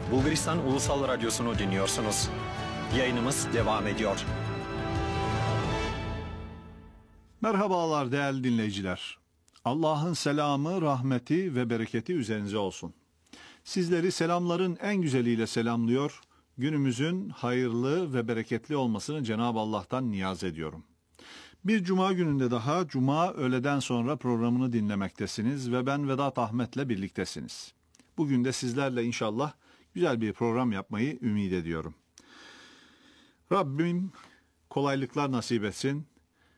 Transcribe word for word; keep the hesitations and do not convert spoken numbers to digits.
Bulgaristan Ulusal Radyosu'nu dinliyorsunuz. Yayınımız devam ediyor. Merhabalar değerli dinleyiciler. Allah'ın selamı, rahmeti ve bereketi üzerinize olsun. Sizleri selamların en güzeliyle selamlıyor, günümüzün hayırlı ve bereketli olmasını Cenab-ı Allah'tan niyaz ediyorum. Bir cuma gününde daha cuma öğleden sonra programını dinlemektesiniz ve ben Vedat Ahmet'le birliktesiniz. Bugün de sizlerle inşallah güzel bir program yapmayı ümit ediyorum. Rabbim kolaylıklar nasip etsin.